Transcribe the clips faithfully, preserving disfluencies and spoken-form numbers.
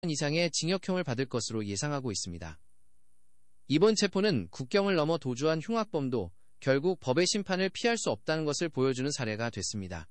이상의 징역형을 받을 것으로 예상하고 있습니다. 이번 체포는 국경을 넘어 도주한 흉악범도 결국 법의 심판을 피할 수 없다는 것을 보여주는 사례가 됐습니다.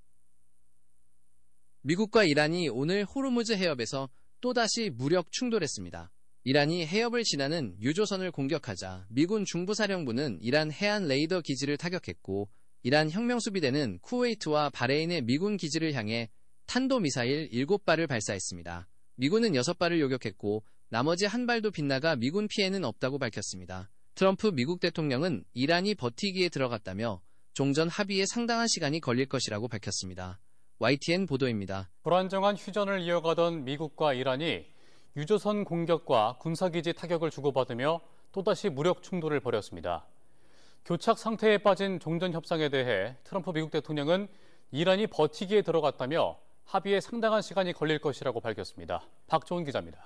미국과 이란이 오늘 호르무즈 해협에서 또다시 무력 충돌했습니다. 이란이 해협을 지나는 유조선을 공격하자 미군 중부사령부는 이란 해안 레이더 기지를 타격했고 이란 혁명수비대는 쿠웨이트와 바레인의 미군 기지를 향해 탄도미사일 일곱 발을 발사했습니다. 미군은 여섯 발을 요격했고 나머지 한 발도 빗나가 미군 피해는 없다고 밝혔습니다. 트럼프 미국 대통령은 이란이 버티기에 들어갔다며 종전 합의에 상당한 시간이 걸릴 것이라고 밝혔습니다. 와이티엔 보도입니다. 불안정한 휴전을 이어가던 미국과 이란이 유조선 공격과 군사기지 타격을 주고받으며 또다시 무력 충돌을 벌였습니다. 교착 상태에 빠진 종전 협상에 대해 트럼프 미국 대통령은 이란이 버티기에 들어갔다며 합의에 상당한 시간이 걸릴 것이라고 밝혔습니다. 박종훈 기자입니다.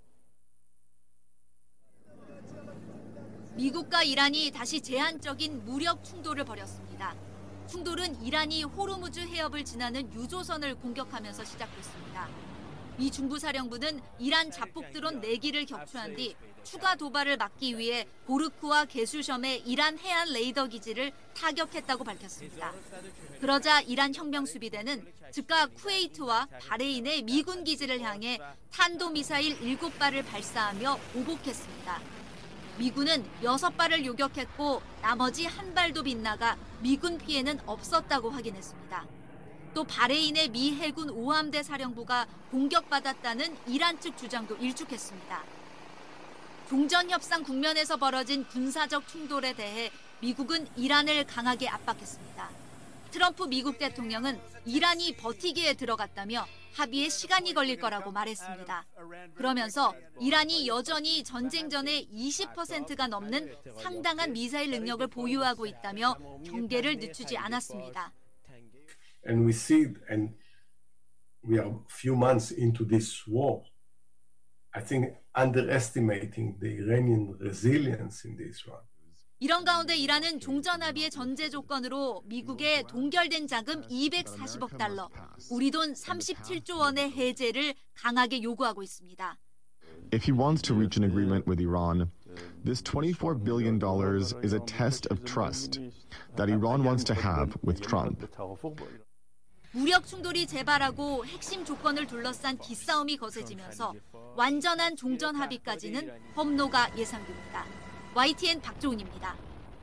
미국과 이란이 다시 제한적인 무력 충돌을 벌였습니다. 충돌은 이란이 호르무즈 해협을 지나는 유조선을 공격하면서 시작됐습니다. 미 중부사령부는 이란 자폭 드론 네 기를 격추한 뒤 추가 도발을 막기 위해 보르크와 게슈섬의 이란 해안 레이더 기지를 타격했다고 밝혔습니다. 그러자 이란 혁명수비대는 즉각 쿠웨이트와 바레인의 미군 기지를 향해 탄도미사일 일곱 발을 발사하며 보복했습니다. 미군은 여섯 발을 요격했고 나머지 한 발도 빗나가 미군 피해는 없었다고 확인했습니다. 또 바레인의 미 해군 오함대 사령부가 공격받았다는 이란 측 주장도 일축했습니다. 종전협상 국면에서 벌어진 군사적 충돌에 대해 미국은 이란을 강하게 압박했습니다. 트럼프 미국 대통령은 이란이 버티기에 들어갔다며 합의에 시간이 걸릴 거라고 말했습니다. 그러면서 이란이 여전히 전쟁 전에 이십 퍼센트가 넘는 상당한 미사일 능력을 보유하고 있다며 경계를 늦추지 않았습니다. And we see, and we are a few months into this war, I think underestimating the Iranian resilience in this one. 이런 가운데 이란은 종전합의의 전제 조건으로 미국의 동결된 자금 이백사십억 달러, 우리 돈 삼십칠조 원의 해제를 강하게 요구하고 있습니다. If he wants to reach an agreement with Iran, this twenty-four billion dollars is a test of trust that Iran wants to have with Trump. 무력 충돌이 재발하고 핵심 조건을 둘러싼 기싸움이 거세지면서 완전한 종전 합의까지는 범로가 예상됩니다. 와이티엔 박종훈입니다.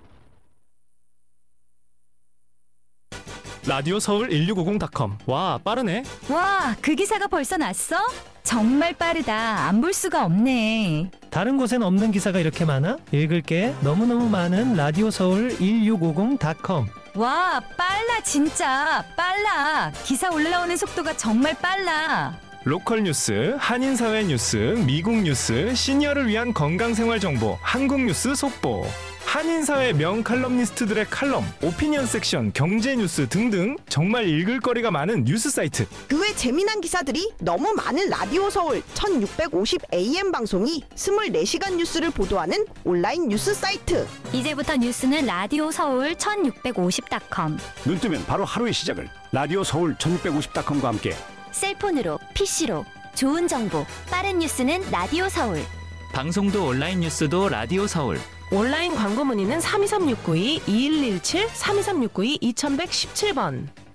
라디오 서울 일육오공 닷컴. 와, 빠르네. 와, 그 기사가 벌써 났어? 정말 빠르다. 안 볼 수가 없네. 다른 곳엔 없는 기사가 이렇게 많아? 읽을게. 너무너무 많은 라디오 서울 일육오공 닷컴. 와, 빨라 진짜. 빨라. 기사 올라오는 속도가 정말 빨라. 로컬 뉴스, 한인사회 뉴스, 미국 뉴스, 시니어를 위한 건강생활 정보, 한국 뉴스 속보, 한인사회 명칼럼니스트들의 칼럼, 오피니언 섹션, 경제 뉴스 등등 정말 읽을 거리가 많은 뉴스 사이트. 그 외 재미난 기사들이 너무 많은 라디오 서울 천육백오십 에이엠 방송이 이십사 시간 뉴스를 보도하는 온라인 뉴스 사이트. 이제부터 뉴스는 라디오 서울 천육백오십 닷컴. 눈 뜨면 바로 하루의 시작을 라디오 서울 천육백오십 닷컴과 함께 셀폰으로, 피시로 좋은 정보, 빠른 뉴스는 라디오 서울. 방송도 온라인 뉴스도 라디오 서울. 온라인 광고 문의는 삼이삼육구이 이일일칠 삼이삼육구이 이천백십칠 번.